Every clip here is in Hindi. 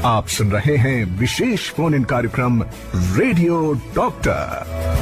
आप सुन रहे हैं विशेष फोन इन कार्यक्रम radio doctor.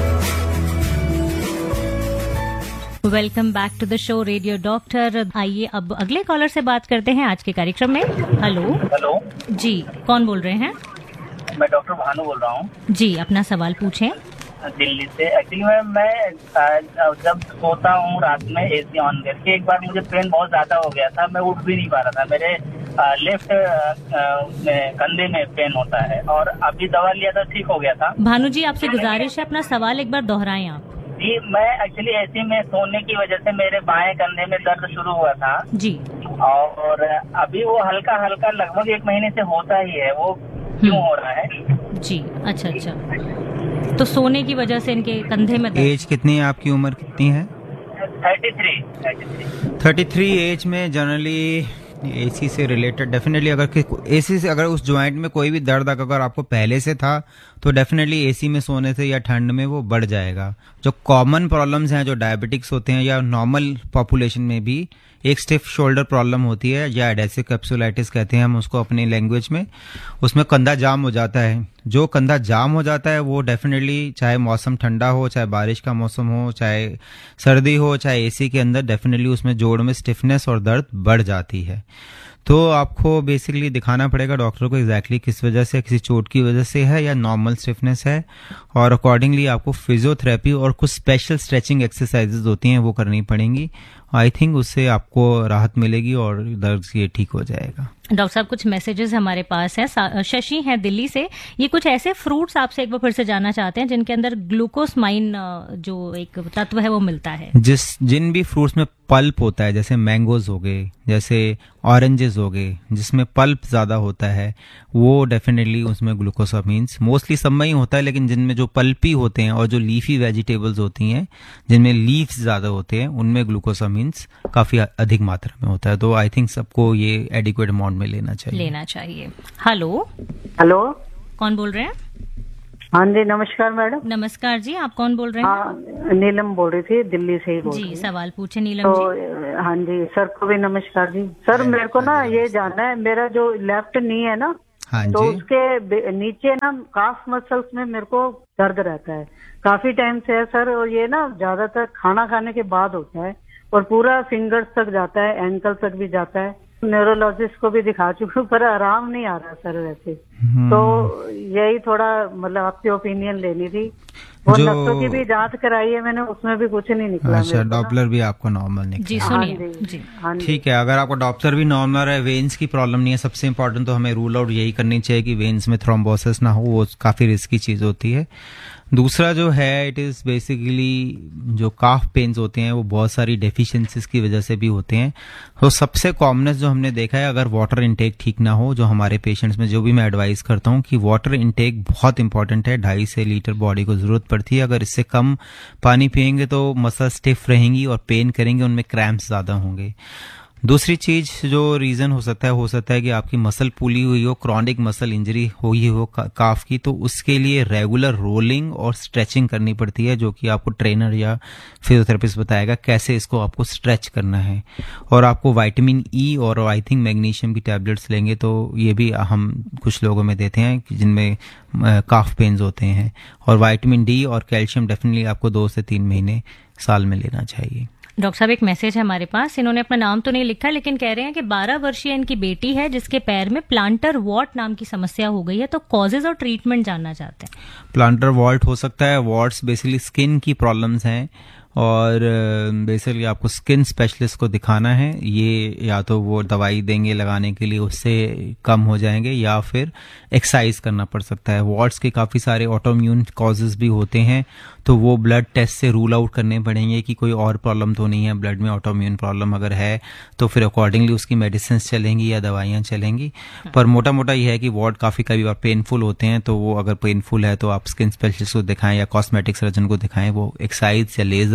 Welcome back to the show radio doctor. आइए अब अगले कॉलर से बात करते हैं आज के कार्यक्रम में। हेलो जी, कौन बोल रहे हैं? मैं डॉक्टर भानु बोल रहा हूँ जी, अपना सवाल पूछें। दिल्ली से। एक्चुअली मैं जब सोता हूँ रात में एसी ऑन करके, एक बार मुझे पेन बहुत ज्यादा हो गया था, मैं उठ भी नहीं पा रहा था। मेरे लेफ्ट कंधे में पेन होता है और अभी दवा लिया था, ठीक हो गया था। भानु जी, आपसे गुजारिश है अपना सवाल एक बार दोहराएं आप। जी, मैं एक्चुअली एसी में सोने की वजह से मेरे बाएं कंधे में दर्द शुरू हुआ था जी, और अभी वो हल्का हल्का लगभग 1 महीने से होता ही है। वो क्यों हो रहा है? जी, अच्छा। तो सोने की वजह से इनके कंधे में दर्द। एज कितनी है आपकी? उम्र कितनी है? 33 एज में जनरली एसी से रिलेटेड डेफिनेटली एसी से अगर उस जॉइंट में कोई भी दर्द अगर आपको पहले से था तो डेफिनेटली एसी में सोने से या ठंड में वो बढ़ जाएगा। जो कॉमन प्रॉब्लम्स हैं, जो डायबिटिक्स होते हैं या नॉर्मल पॉपुलेशन में भी एक स्टिफ शोल्डर प्रॉब्लम होती है या एडेसिव कैप्सुलाइटिस कहते हैं हम उसको अपनी लैंग्वेज में। उसमें कंधा जाम हो जाता है। जो कंधा जाम हो जाता है वो डेफिनेटली चाहे मौसम ठंडा हो, चाहे बारिश का मौसम हो, चाहे सर्दी हो, चाहे एसी के अंदर, डेफिनेटली उसमें जोड़ में स्टिफनेस और दर्द बढ़ जाती है। तो आपको बेसिकली दिखाना पड़ेगा डॉक्टर को एग्जैक्टली किस वजह से, किसी चोट की वजह से है या नॉर्मल स्टिफनेस है, और अकॉर्डिंगली आपको फिजियोथेरेपी और कुछ स्पेशल स्ट्रेचिंग एक्सरसाइजेज होती हैं वो करनी पड़ेंगी। आई थिंक उससे आपको राहत मिलेगी और दर्द ये ठीक हो जाएगा। डॉक्टर साहब, कुछ मैसेजेस हमारे पास हैं। शशि हैं दिल्ली से। ये कुछ ऐसे फ्रूट्स आपसे एक बार फिर से जानना चाहते हैं जिनके अंदर ग्लूकोसमाइन जो एक तत्व है वो मिलता है। जिन भी फ्रूट्स में पल्प होता है, जैसे मैंगोज हो गए, जैसे ऑरेंजेस हो गए, जिसमें पल्प ज्यादा होता है, वो डेफिनेटली उसमें ग्लूकोसामीन्स मोस्टली सब में ही होता है, लेकिन जिनमें जो पल्पी होते हैं और जो लीफी वेजिटेबल्स होती हैं जिनमें लीव्स ज्यादा होते हैं उनमें ग्लूकोसामीन्स काफी अधिक मात्रा में होता है। तो आई थिंक सबको ये एडिक्वेट अमाउंट में लेना चाहिए। हेलो, कौन बोल रहे हैं? हाँ जी, नमस्कार मैडम। नमस्कार जी, आप कौन बोल रहे हैं? हाँ, नीलम बोल रही थी, दिल्ली से ही बोल रही जी। सवाल पूछे नीलम जी। हाँ जी, सर को भी नमस्कार जी। सर, मेरे को ना ये जानना है, मेरा जो लेफ्ट नी है ना, तो उसके नीचे ना काफ मसल्स में मेरे को दर्द रहता है, काफी टाइम से है सर, और ये ना ज्यादातर खाना खाने के बाद होता है और पूरा फिंगर्स तक जाता है, एंकल तक भी जाता है। न्यूरोलॉजिस्ट को भी दिखा चुकी हूँ पर आराम नहीं आ रहा सर वैसे। तो यही थोड़ा मतलब आपकी ओपिनियन लेनी थी। वो नसों की भी जांच कराई है मैंने, उसमें भी कुछ नहीं निकला। अच्छा, डॉपलर भी आपको नॉर्मल निकला? जी, सुनिए जी। ठीक है, अगर आपको डॉपलर भी नॉर्मल है, वेन्स की प्रॉब्लम नहीं है, सबसे इम्पोर्टेंट तो हमें रूल आउट यही करनी चाहिए कि वेन्स में थ्रोम्बोसिस ना हो, वो काफी रिस्की चीज होती है। दूसरा जो है, इट इज बेसिकली जो काफ पेन्स होते हैं वो बहुत सारी डेफिशिएंसीज की वजह से भी होते हैं। तो सबसे कॉमनेस्ट जो हमने देखा है, अगर वाटर इनटेक ठीक ना हो, जो हमारे पेशेंट्स में जो भी मैं एडवाइस करता हूँ कि वाटर इनटेक बहुत इंपॉर्टेंट है, 2.5 से लीटर बॉडी को जरूरत पड़ती है। अगर इससे कम पानी पियेंगे तो मसल स्टिफ रहेंगी और पेन करेंगे, उनमें क्रैम्प्स ज्यादा होंगे। दूसरी चीज जो रीजन हो सकता है कि आपकी मसल पुली हुई हो, क्रॉनिक मसल इंजरी हुई हो काफ की, तो उसके लिए रेगुलर रोलिंग और स्ट्रेचिंग करनी पड़ती है, जो कि आपको ट्रेनर या फिजियोथेरेपिस्ट बताएगा कैसे इसको आपको स्ट्रेच करना है। और आपको विटामिन ई और आई थिंक मैग्नीशियम की टैबलेट्स लेंगे, तो ये भी हम कुछ लोगों में देते हैं जिनमें काफ पेन्स होते हैं। और विटामिन डी और कैल्शियम डेफिनेटली आपको 2 से 3 महीने साल में लेना चाहिए। डॉक्टर साहब, एक मैसेज है हमारे पास। इन्होंने अपना नाम तो नहीं लिखा, लेकिन कह रहे हैं कि 12 वर्षीय इनकी बेटी है जिसके पैर में प्लांटर वॉट नाम की समस्या हो गई है, तो कॉजेज और ट्रीटमेंट जानना चाहते हैं। प्लांटर वॉट हो सकता है, वॉट्स बेसिकली स्किन की प्रॉब्लम्स हैं और बेसिकली आपको स्किन स्पेशलिस्ट को दिखाना है। ये या तो वो दवाई देंगे लगाने के लिए, उससे कम हो जाएंगे, या फिर एक्सरसाइज करना पड़ सकता है। वॉट्स के काफी सारे ऑटोइम्यून कॉजेज भी होते हैं, तो वो ब्लड टेस्ट से रूल आउट करने पड़ेंगे कि कोई और प्रॉब्लम तो नहीं है ब्लड में, ऑटोइम्यून प्रॉब्लम अगर है तो फिर अकॉर्डिंगली उसकी मेडिसिन चलेंगी या दवाइयाँ चलेंगी। पर मोटा मोटा ये है कि वॉट काफी कभी बार पेनफुल होते हैं, तो वो अगर पेनफुल है तो आप स्किन स्पेशलिस्ट को दिखाएं या कॉस्मेटिक सर्जन को दिखाएं। वो एक्सरसाइज या लेजर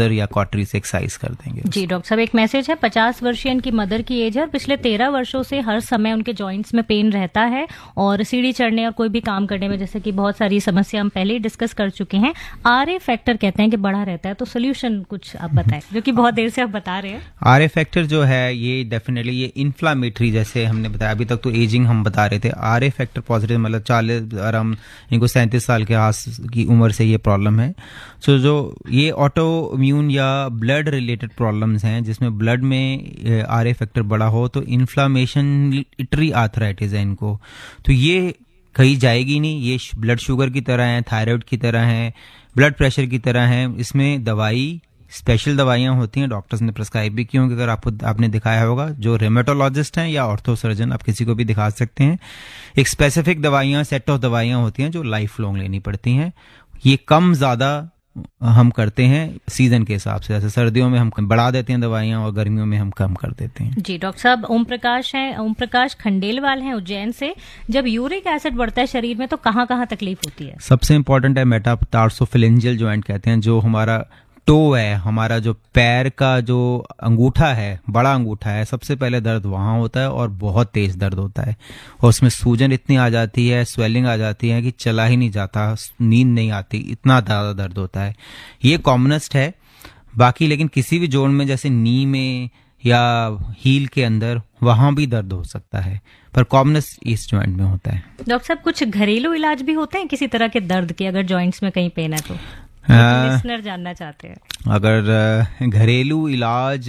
फ्लेक्सर या कॉटरी से एक्सरसाइज कर देंगे। जी डॉक्टर साहब, एक मैसेज है, 50 वर्षीय इनकी मदर की एज है और पिछले 13 वर्षों से हर समय उनके जॉइंट्स में पेन रहता है और सीढ़ी चढ़ने और कोई भी काम करने में जैसे कि बहुत सारी समस्या हम पहले ही डिस्कस कर चुके हैं। RA फैक्टर कहते हैं कि बढ़ा रहता है, तो सोल्यूशन कुछ आप बताएं, जो कि बहुत देर से आप बता रहे हैं। RA फैक्टर जो है ये डेफिनेटली ये इन्फ्लामेटरी, जैसे हमने बताया अभी तक तो एजिंग हम बता रहे थे, RA फैक्टर पॉजिटिव मतलब 40 अराउंड इनको 37 साल के आस की उम्र से ये प्रॉब्लम है। सो जो ये ऑटो इम्यून या ब्लड रिलेटेड प्रॉब्लम्स हैं जिसमें ब्लड में RA फैक्टर बड़ा हो, तो इन्फ्लामेशनरी आर्थराइटिस है इनको, तो ये कहीं जाएगी नहीं। ये ब्लड शुगर की तरह है, थायराइड की तरह है, ब्लड प्रेशर की तरह है। इसमें दवाई स्पेशल दवाइयां होती हैं, डॉक्टर्स ने प्रिस्क्राइब भी की होंगी, अगर आपने दिखाया होगा, जो रेमेटोलॉजिस्ट हैं या ऑर्थोसर्जन, आप किसी को भी दिखा सकते हैं। एक स्पेसिफिक दवाइयां, सेट ऑफ दवाइयां होती हैं जो लाइफ लॉन्ग लेनी पड़ती हैं। ये कम ज्यादा हम करते हैं सीजन के हिसाब से, जैसे सर्दियों में हम बढ़ा देते हैं दवाइयां और गर्मियों में हम कम कर देते हैं। जी डॉक्टर साहब, ओम प्रकाश खंडेलवाल हैं उज्जैन से। जब यूरिक एसिड बढ़ता है शरीर में तो कहाँ कहाँ तकलीफ होती है? सबसे इंपॉर्टेंट है मेटाटार्सोफिलेंजियल जॉइंट कहते हैं, जो हमारा टो है, हमारा जो पैर का जो अंगूठा है, बड़ा अंगूठा है, सबसे पहले दर्द वहां होता है और बहुत तेज दर्द होता है और उसमें सूजन इतनी आ जाती है, स्वेलिंग आ जाती है कि चला ही नहीं जाता, नींद नहीं आती, इतना ज्यादा दर्द होता है। ये कॉमनेस्ट है। बाकी लेकिन किसी भी जोड़ में जैसे नी में या हील के अंदर वहां भी दर्द हो सकता है, पर कॉमनेस्ट इस जॉइंट में होता है। डॉक्टर साहब, कुछ घरेलू इलाज भी होते हैं किसी तरह के दर्द के, अगर जॉइंट्स में कहीं पेन है तो लिसनर जानना चाहते हैं। अगर घरेलू इलाज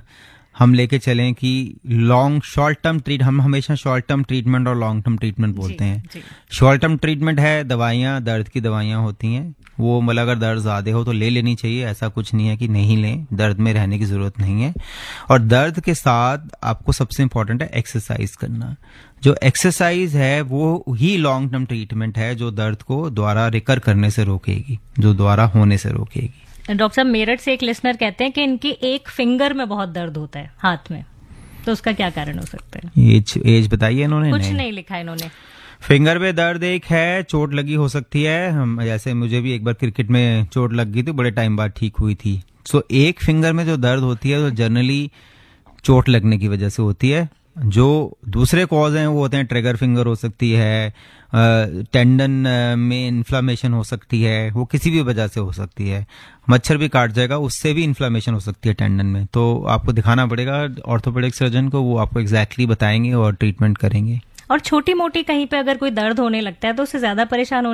हम लेके चलें कि शॉर्ट टर्म हम हमेशा शॉर्ट टर्म ट्रीटमेंट और लॉन्ग टर्म ट्रीटमेंट बोलते हैं। शॉर्ट टर्म ट्रीटमेंट है दवाइयाँ, दर्द की दवाइयाँ होती हैं, वो मतलब अगर दर्द ज्यादा हो तो ले लेनी चाहिए, ऐसा कुछ नहीं है कि नहीं लें, दर्द में रहने की जरूरत नहीं है। और दर्द के साथ आपको सबसे इंपॉर्टेंट है एक्सरसाइज करना। जो एक्सरसाइज है वो ही लॉन्ग टर्म ट्रीटमेंट है, जो दर्द को दोबारा रिकर करने से रोकेगी, जो दोबारा होने से रोकेगी। डॉक्टर साहब, मेरठ से एक लिसनर कहते हैं कि इनकी एक फिंगर में बहुत दर्द होता है, हाथ में, तो उसका क्या कारण हो सकता है? एज बताइए इन्होंने? कुछ नहीं लिखा इन्होंने। फिंगर पे दर्द एक है, चोट लगी हो सकती है। हम जैसे मुझे भी एक बार क्रिकेट में चोट लग गई थी, बड़े टाइम बाद ठीक हुई थी। सो एक फिंगर में जो दर्द होती है वो जनरली चोट लगने की वजह से होती है। जो दूसरे कॉज हैं वो होते हैं ट्रिगर फिंगर हो सकती है, टेंडन में इन्फ्लामेशन हो सकती है, वो किसी भी वजह से हो सकती है। मच्छर भी काट जाएगा, उससे भी इन्फ्लामेशन हो सकती है टेंडन में, तो आपको दिखाना पड़ेगा ऑर्थोपेडिक सर्जन को, वो आपको एग्जैक्टली बताएंगे और ट्रीटमेंट करेंगे। और छोटी मोटी कहीं पे अगर कोई दर्द होने लगता है तो उससे ज्यादा परेशान